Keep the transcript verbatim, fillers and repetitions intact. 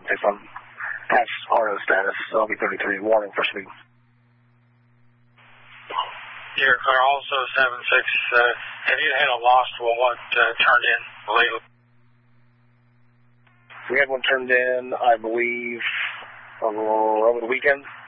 If I'm past R O status, so I'll be thirty-three. Warning for speed. You're clear. Also, seven six, uh, have you had a lost wallet uh, turned in lately? We had one turned in, I believe, over the weekend.